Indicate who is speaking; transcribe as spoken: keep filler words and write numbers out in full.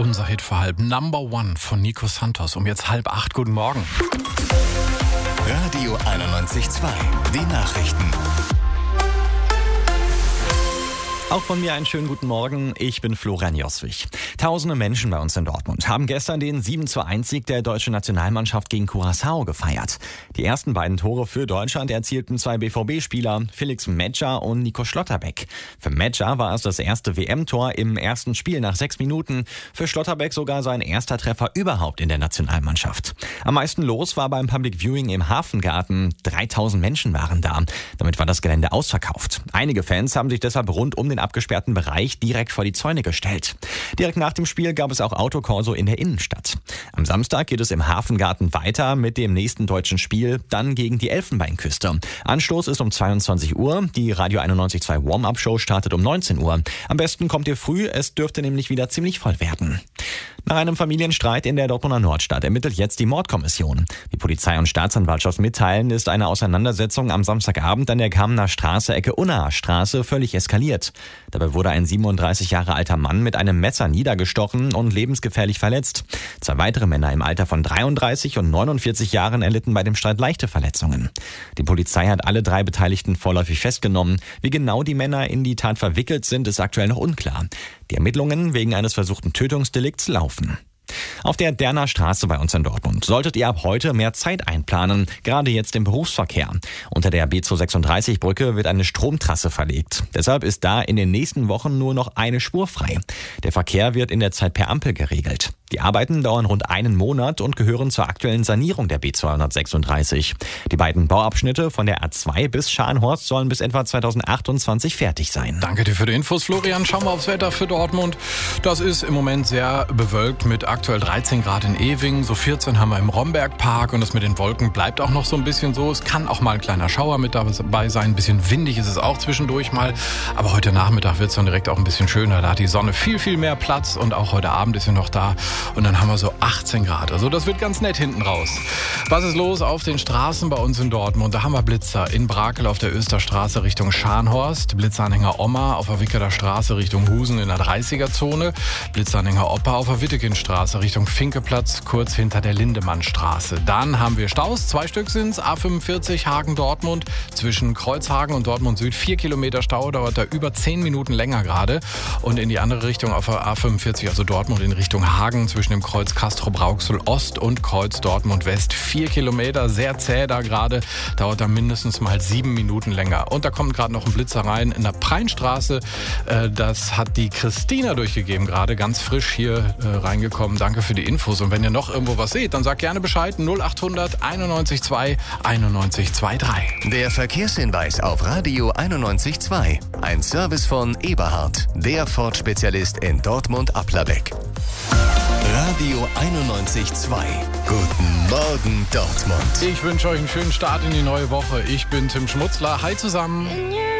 Speaker 1: Unser Hit für halb Number One von Nico Santos. Um jetzt halb acht. Guten Morgen.
Speaker 2: Radio einundneunzig Komma zwei. Die Nachrichten.
Speaker 3: Auch von mir einen schönen guten Morgen. Ich bin Florian Joswig. Tausende Menschen bei uns in Dortmund haben gestern den sieben zu eins Sieg der deutschen Nationalmannschaft gegen Curaçao gefeiert. Die ersten beiden Tore für Deutschland erzielten zwei B V B-Spieler, Felix Metscher und Nico Schlotterbeck. Für Metscher war es das erste W M-Tor im ersten Spiel nach sechs Minuten. Für Schlotterbeck sogar sein erster Treffer überhaupt in der Nationalmannschaft. Am meisten los war beim Public Viewing im Hafengarten. dreitausend Menschen waren da. Damit war das Gelände ausverkauft. Einige Fans haben sich deshalb rund um den abgesperrten Bereich direkt vor die Zäune gestellt. Direkt nach dem Spiel gab es auch Autokorso in der Innenstadt. Am Samstag geht es im Hafengarten weiter mit dem nächsten deutschen Spiel, dann gegen die Elfenbeinküste. Anstoß ist um zweiundzwanzig Uhr, die Radio einundneunzig Komma zwei Warm-Up-Show startet um neunzehn Uhr. Am besten kommt ihr früh, es dürfte nämlich wieder ziemlich voll werden. Nach einem Familienstreit in der Dortmunder Nordstadt ermittelt jetzt die Mordkommission. Wie Polizei und Staatsanwaltschaft mitteilen, ist eine Auseinandersetzung am Samstagabend an der Kamener Straße Ecke Unnaer Straße völlig eskaliert. Dabei wurde ein siebenunddreißig Jahre alter Mann mit einem Messer niedergestochen und lebensgefährlich verletzt. Zwei weitere Männer im Alter von dreiunddreißig und neunundvierzig Jahren erlitten bei dem Streit leichte Verletzungen. Die Polizei hat alle drei Beteiligten vorläufig festgenommen. Wie genau die Männer in die Tat verwickelt sind, ist aktuell noch unklar. Die Ermittlungen wegen eines versuchten Tötungsdelikts laufen. Auf der Derner Straße bei uns in Dortmund solltet ihr ab heute mehr Zeit einplanen, gerade jetzt im Berufsverkehr. Unter der B zweihundertsechsunddreißig Brücke wird eine Stromtrasse verlegt. Deshalb ist da in den nächsten Wochen nur noch eine Spur frei. Der Verkehr wird in der Zeit per Ampel geregelt. Die Arbeiten dauern rund einen Monat und gehören zur aktuellen Sanierung der B zweihundertsechsunddreißig. Die beiden Bauabschnitte von der A zwei bis Scharnhorst sollen bis etwa zweitausendachtundzwanzig fertig sein.
Speaker 1: Danke dir für die Infos, Florian. Schauen wir aufs Wetter für Dortmund. Das ist im Moment sehr bewölkt mit aktuell dreizehn Grad in Ewing. So vierzehn haben wir im Rombergpark und das mit den Wolken bleibt auch noch so ein bisschen so. Es kann auch mal ein kleiner Schauer mit dabei sein. Ein bisschen windig ist es auch zwischendurch mal. Aber heute Nachmittag wird es dann direkt auch ein bisschen schöner. Da hat die Sonne viel, viel mehr Platz und auch heute Abend ist sie noch da. Und dann haben wir so achtzehn Grad. Also das wird ganz nett hinten raus. Was ist los auf den Straßen bei uns in Dortmund? Da haben wir Blitzer in Brakel auf der Österstraße Richtung Scharnhorst. Blitzanhänger Oma auf der Wickerer Straße Richtung Husen in der dreißiger-Zone. Blitzanhänger Opa auf der Wittekindstraße Richtung Finkeplatz, kurz hinter der Lindemannstraße. Dann haben wir Staus. Zwei Stück sind's. A fünfundvierzig Hagen-Dortmund zwischen Kreuzhagen und Dortmund Süd. Vier Kilometer Stau, dauert da über zehn Minuten länger gerade. Und in die andere Richtung auf der A fünfundvierzig, also Dortmund in Richtung Hagen, zwischen dem Kreuz Castrop-Rauxel Ost und Kreuz Dortmund West. Vier Kilometer, sehr zäh da gerade, dauert da mindestens mal sieben Minuten länger. Und da kommt gerade noch ein Blitzer rein in der Preinstraße. Das hat die Christina durchgegeben gerade, ganz frisch hier reingekommen. Danke für die Infos. Und wenn ihr noch irgendwo was seht, dann sagt gerne Bescheid. null achthundert einundneunzig zwei einundneunzig zweiunddreißig.
Speaker 2: Der Verkehrshinweis auf Radio einundneunzig Komma zwei. Ein Service von Eberhard, der Ford-Spezialist in Dortmund-Applerbeck. Radio einundneunzig Komma zwei. Guten Morgen, Dortmund.
Speaker 1: Ich wünsche euch einen schönen Start in die neue Woche. Ich bin Tim Schmutzler. Hi zusammen.